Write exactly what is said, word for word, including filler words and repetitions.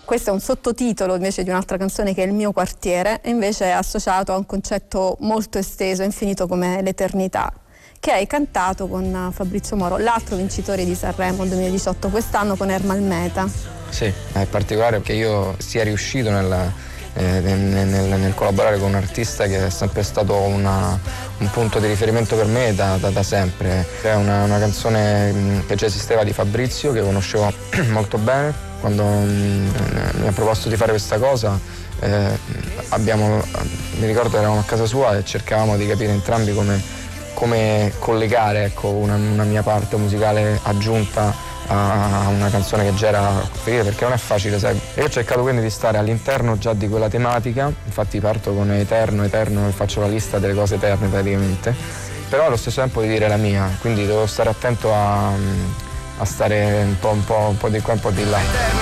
Questo è un sottotitolo invece di un'altra canzone che è Il mio quartiere, e invece è associato a un concetto molto esteso e infinito come l'eternità, che hai cantato con Fabrizio Moro, l'altro vincitore di Sanremo duemiladiciotto, quest'anno con Ermal Meta. Sì, è particolare che io sia riuscito nel, eh, nel, nel, nel collaborare con un artista che è sempre stato una, un punto di riferimento per me da, da, da sempre. È una, una canzone che già esisteva di Fabrizio, che conoscevo molto bene. Quando mh, mi ha proposto di fare questa cosa, eh, abbiamo, mi ricordo eravamo a casa sua e cercavamo di capire entrambi come, come collegare, ecco, una, una mia parte musicale aggiunta a una canzone che già era preferita, perché non è facile, sai. E io ho cercato quindi di stare all'interno già di quella tematica, infatti parto con Eterno, Eterno e faccio la lista delle cose eterne praticamente, però allo stesso tempo di dire la mia, quindi devo stare attento a, a stare un po', un po', un po' di qua e un po' di là.